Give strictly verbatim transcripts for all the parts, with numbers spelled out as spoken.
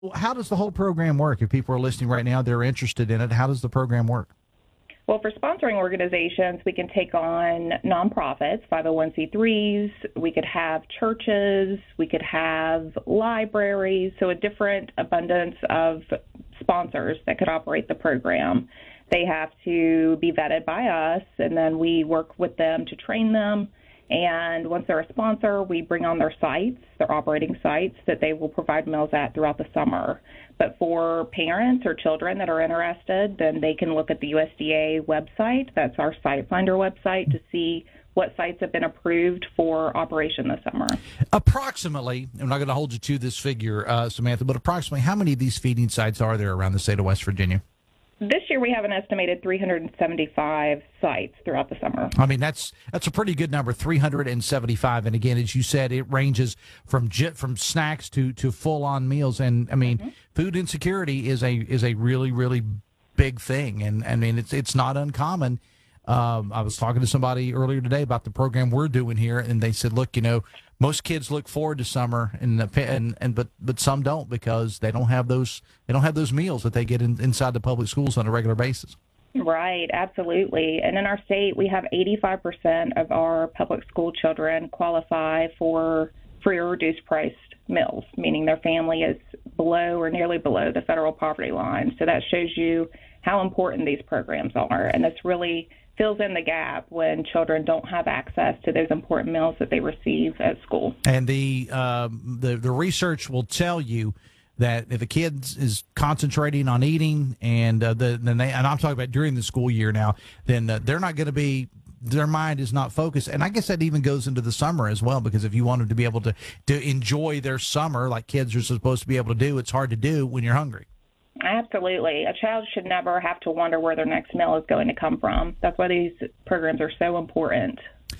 Well, how does the whole program work? If people are listening right now, they're interested in it. How does the program work? Well, for sponsoring organizations, we can take on nonprofits, five oh one c threes. We could have churches. We could have libraries. So a different abundance of sponsors that could operate the program. They have to be vetted by us, and then we work with them to train them. And once they're a sponsor, we bring on their sites, their operating sites that they will provide meals at throughout the summer. But for parents or children that are interested, then they can look at the U S D A website. That's our Site Finder website to see what sites have been approved for operation this summer. Approximately, I'm not going to hold you to this figure, uh, Samantha, but approximately how many of these feeding sites are there around the state of West Virginia? This year we have an estimated three hundred seventy-five sites throughout the summer. I mean, that's that's a pretty good number, three hundred seventy-five. And again, as you said, it ranges from from snacks to, to full-on meals. And, I mean, mm-hmm. food insecurity is a is a really, really big thing. And, I mean, it's it's not uncommon. Um, I was talking to somebody earlier today about the program we're doing here, and they said, look, you know, most kids look forward to summer, and and, and but but some don't because they don't have those they don't have those meals that they get in, inside the public schools on a regular basis. Right, absolutely. And in our state, we have eighty-five percent of our public school children qualify for free or reduced priced meals, meaning their family is below or nearly below the federal poverty line. So that shows you how important these programs are, and it's really fills in the gap when children don't have access to those important meals that they receive at school. And the uh, the, the research will tell you that if a kid is concentrating on eating, and uh, the, then they, and I'm talking about during the school year now, then uh, they're not going to be, their mind is not focused. And I guess that even goes into the summer as well, because if you want them to be able to, to enjoy their summer like kids are supposed to be able to do, it's hard to do when you're hungry. Absolutely. A child should never have to wonder where their next meal is going to come from. That's why these programs are so important.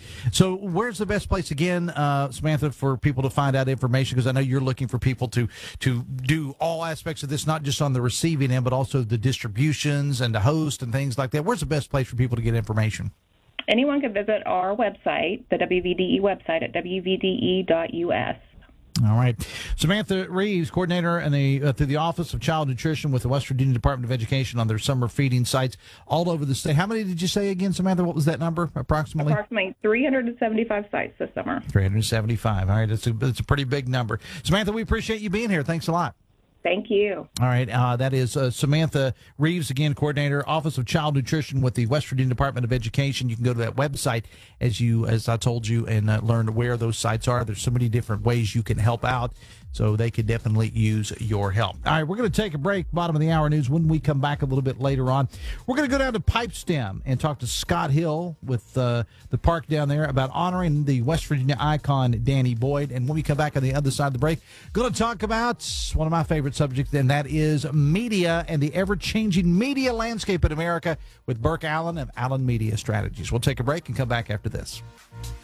So where's the best place, again, uh, Samantha, for people to find out information? Because I know you're looking for people to, to do all aspects of this, not just on the receiving end, but also the distributions and the host and things like that. Where's the best place for people to get information? Anyone can visit our website, the W V D E website at w v d e dot u s. All right. Samantha Reeves, coordinator in the, uh, through the Office of Child Nutrition with the West Virginia Department of Education on their summer feeding sites all over the state. How many did you say again, Samantha? What was that number approximately? Approximately three hundred seventy-five sites this summer. three hundred seventy-five. All right. That's a, that's a pretty big number. Samantha, we appreciate you being here. Thanks a lot. Thank you. All right. Uh, that is uh, Samantha Reeves, again, coordinator, Office of Child Nutrition with the West Virginia Department of Education. You can go to that website, as you, as I told you, and uh, learn where those sites are. There's so many different ways you can help out, so they could definitely use your help. All right, we're going to take a break, bottom of the hour news. When we come back a little bit later on, we're going to go down to Pipestem and talk to Scott Hill with uh, the park down there about honoring the West Virginia icon, Danny Boyd. And when we come back on the other side of the break, going to talk about one of my favorite subjects, and that is media and the ever-changing media landscape in America with Burke Allen of Allen Media Strategies. We'll take a break and come back after this.